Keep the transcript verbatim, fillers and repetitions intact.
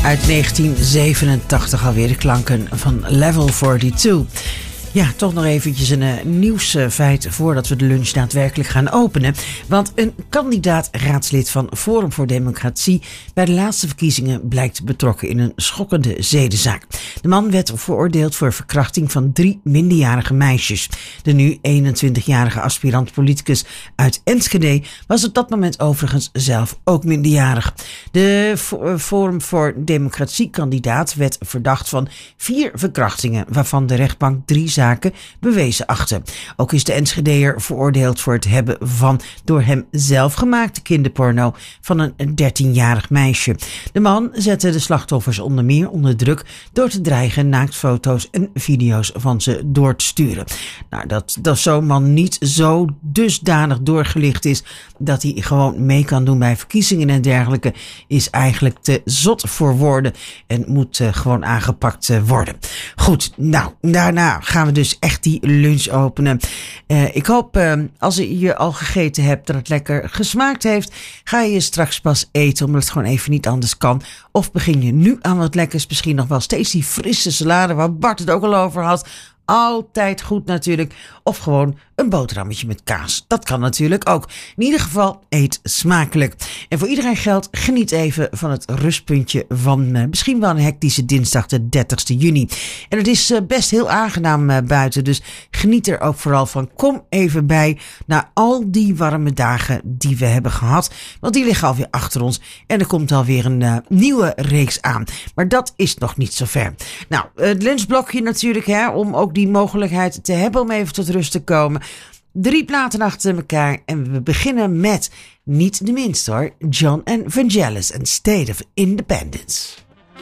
Uit negentien zevenentachtig alweer de klanken van Level tweeënveertig. Ja, toch nog eventjes een uh, nieuwsfeit voordat we de lunch daadwerkelijk gaan openen. Want een kandidaat-raadslid van Forum voor Democratie bij de laatste verkiezingen blijkt betrokken in een schokkende zedenzaak. De man werd veroordeeld voor verkrachting van drie minderjarige meisjes. De nu eenentwintigjarige aspirant-politicus uit Enschede was op dat moment overigens zelf ook minderjarig. De Forum voor Democratie-kandidaat werd verdacht van vier verkrachtingen, waarvan de rechtbank drie zaken bewezen achten. Ook is de Enschedeër veroordeeld voor het hebben van door hem zelf gemaakte kinderporno van een dertienjarig meisje. De man zette de slachtoffers onder meer onder druk door te dreigen naaktfoto's en video's van ze door te sturen. Nou, dat, dat zo'n man niet zo dusdanig doorgelicht is dat hij gewoon mee kan doen bij verkiezingen en dergelijke, is eigenlijk te zot voor woorden en moet uh, gewoon aangepakt uh, worden. Goed, nou, daarna gaan we dus echt die lunch openen. Uh, ik hoop, uh, als je al gegeten hebt, dat het lekker gesmaakt heeft. Ga je straks pas eten, omdat het gewoon even niet anders kan. Of begin je nu aan wat lekkers, misschien nog wel steeds die frisse salade waar Bart het ook al over had. Altijd goed natuurlijk. Of gewoon een boterhammetje met kaas. Dat kan natuurlijk ook. In ieder geval, eet smakelijk. En voor iedereen geldt, geniet even van het rustpuntje van uh, misschien wel een hectische dinsdag de dertigste juni. En het is uh, best heel aangenaam uh, buiten. Dus geniet er ook vooral van. Kom even bij na al die warme dagen die we hebben gehad. Want die liggen alweer achter ons. En er komt alweer een uh, nieuwe reeks aan. Maar dat is nog niet zo ver. Nou, het lunchblokje natuurlijk, hè, om ook die mogelijkheid te hebben om even tot rust te komen. Drie platen achter elkaar en we beginnen met, niet de minste hoor, John and Vangelis and State of Independence.